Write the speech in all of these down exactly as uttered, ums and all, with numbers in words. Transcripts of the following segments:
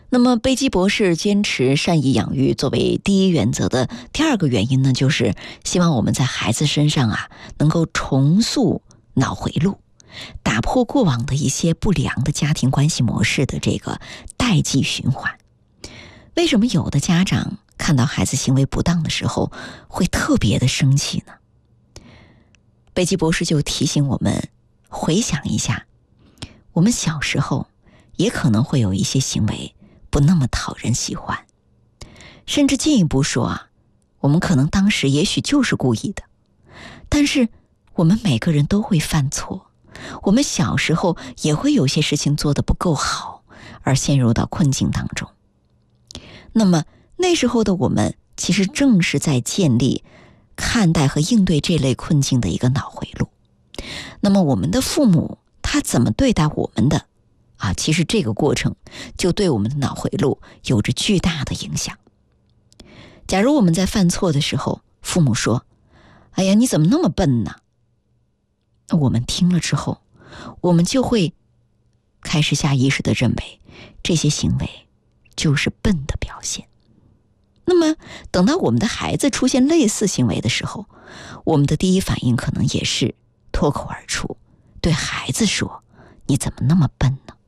那么贝基博士坚持善意养育作为第一原则的第二个原因呢，就是希望我们在孩子身上啊，能够重塑脑回路，打破过往的一些不良的家庭关系模式的这个代际循环。为什么有的家长看到孩子行为不当的时候会特别的生气呢？贝基博士就提醒我们回想一下，我们小时候也可能会有一些行为不那么讨人喜欢，甚至进一步说啊，我们可能当时也许就是故意的，但是我们每个人都会犯错，我们小时候也会有些事情做得不够好，而陷入到困境当中。那么那时候的我们其实正是在建立看待和应对这类困境的一个脑回路。那么我们的父母他怎么对待我们的啊，其实这个过程就对我们的脑回路有着巨大的影响。假如我们在犯错的时候，父母说：“哎呀，你怎么那么笨呢？”那我们听了之后，我们就会开始下意识地认为这些行为就是笨的表现。那么等到我们的孩子出现类似行为的时候，我们的第一反应可能也是脱口而出，对孩子说：“你怎么那么笨呢？”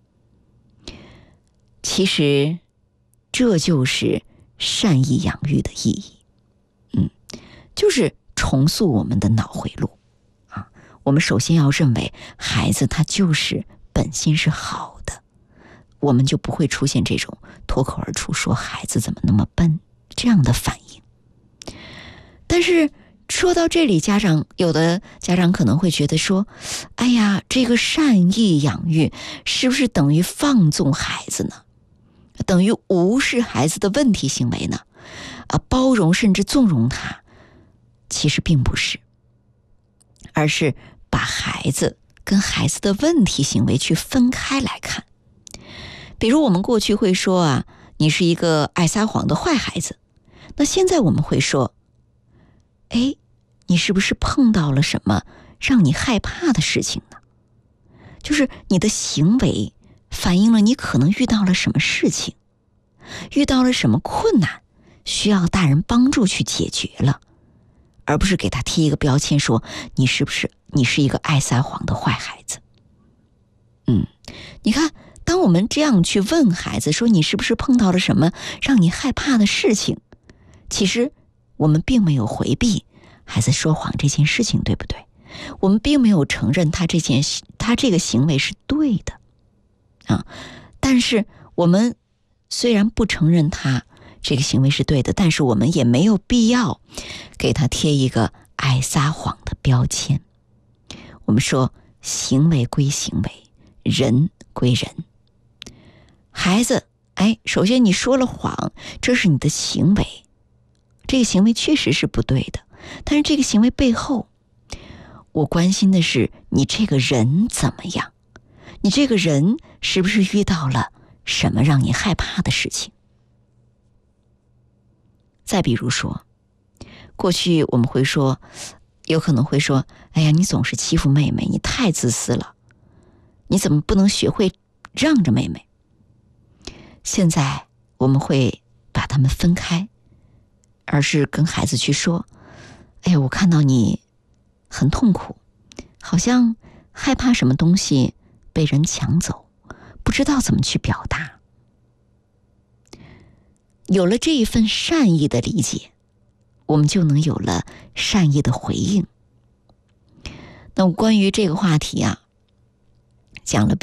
其实这就是善意养育的意义，嗯，就是重塑我们的脑回路啊。我们首先要认为孩子他就是本心是好的，我们就不会出现这种脱口而出说孩子怎么那么笨这样的反应。但是说到这里，家长有的家长可能会觉得说，哎呀，这个善意养育是不是等于放纵孩子呢？等于无视孩子的问题行为呢？啊，包容甚至纵容他？其实并不是，而是把孩子跟孩子的问题行为去分开来看。比如我们过去会说啊，你是一个爱撒谎的坏孩子，那现在我们会说，哎，你是不是碰到了什么让你害怕的事情呢？就是你的行为反映了你可能遇到了什么事情，遇到了什么困难，需要大人帮助去解决了，而不是给他贴一个标签说你是不是你是一个爱撒谎的坏孩子。嗯，你看，当我们这样去问孩子说你是不是碰到了什么让你害怕的事情，其实我们并没有回避孩子说谎这件事情，对不对？我们并没有承认他这件他这个行为是对的啊，但是我们虽然不承认他这个行为是对的，但是我们也没有必要给他贴一个爱撒谎的标签。我们说行为归行为，人归人。孩子，哎，首先你说了谎，这是你的行为，这个行为确实是不对的，但是这个行为背后，我关心的是你这个人怎么样，你这个人是不是遇到了什么让你害怕的事情。再比如说，过去我们会说，有可能会说，哎呀，你总是欺负妹妹，你太自私了，你怎么不能学会让着妹妹？现在我们会把他们分开，而是跟孩子去说，哎呀，我看到你很痛苦，好像害怕什么东西被人抢走，不知道怎么去表达。有了这一份善意的理解，我们就能有了善意的回应。那关于这个话题啊，讲了